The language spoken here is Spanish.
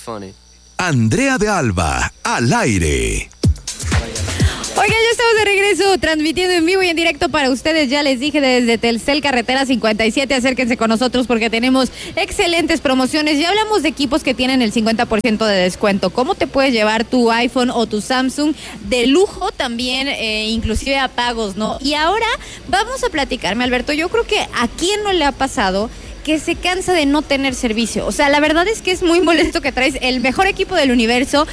Andrea de Alba, al aire. Oigan, ya estamos de regreso transmitiendo en vivo y en directo para ustedes. Ya les dije desde Telcel Carretera 57, acérquense con nosotros porque tenemos excelentes promociones. Ya hablamos de equipos que tienen el 50% de descuento. ¿Cómo te puedes llevar tu iPhone o tu Samsung de lujo también, inclusive a pagos, ¿no? Y ahora vamos a platicarme, Alberto. Yo creo que a quién no le ha pasado que se cansa de no tener servicio. O sea, la verdad es que es muy molesto que traes el mejor equipo del universo,